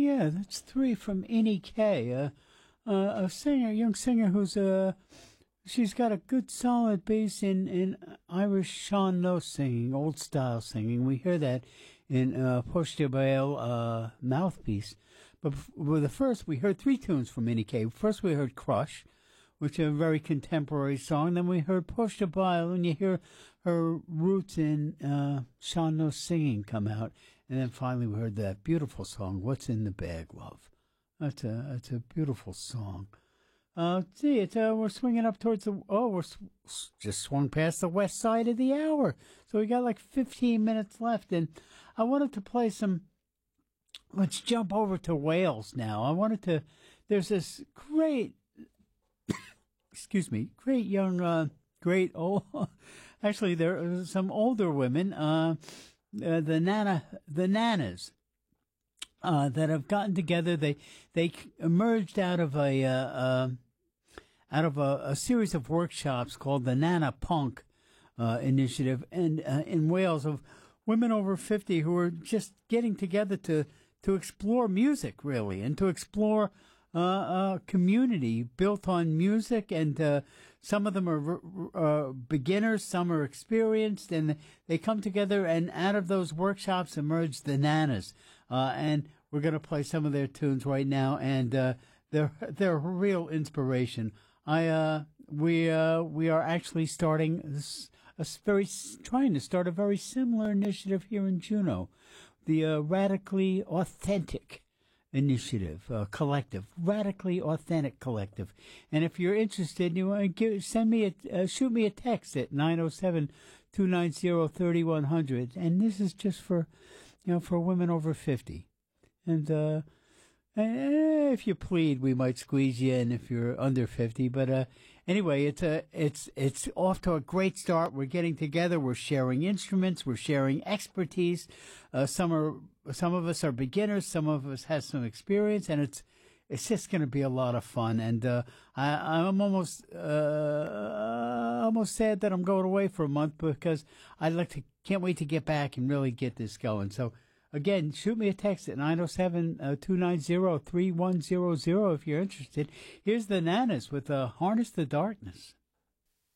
yeah, that's three from Annie Kay, a singer, young singer who's she's got a good solid base in Irish Sean No singing, old style singing. We hear that in Poiste Bail Mouthpiece. But with the first, we heard three tunes from Annie Kay. First, we heard Crush, which is a very contemporary song. Then we heard Poiste Bail, and you hear her roots in Sean No singing come out. And then finally, we heard that beautiful song, What's in the Bag, Love. That's a beautiful song. We're swinging up towards we're just swung past the west side of the hour. So we got like 15 minutes left. And I wanted to play let's jump over to Wales now. There's this great great old, actually there are some older women, the Nanas. That have gotten together. They emerged out of a series of workshops called the Nana Punk initiative, and in Wales, of women over 50 who are just getting together to explore music, really, and to explore a community built on music. And some of them are beginners, some are experienced, and they come together, and out of those workshops emerge the Nanas. And we're going to play some of their tunes right now, and they're a real inspiration. We are actually trying to start a very similar initiative here in Juneau, the Radically Authentic Initiative Collective, Radically Authentic Collective. And if you're interested, you want to shoot me a text at 907-290-3100. And this is just for women over 50. And if you plead, we might squeeze you in if you're under 50. But anyway, it's off to a great start. We're getting together. We're sharing instruments. We're sharing expertise. Some of us are beginners. Some of us have some experience, and it's just going to be a lot of fun. And I'm almost sad that I'm going away for a month, because can't wait to get back and really get this going. So again, shoot me a text at 907-290-3100 if you're interested. Here's the Nanas with Harness the Darkness.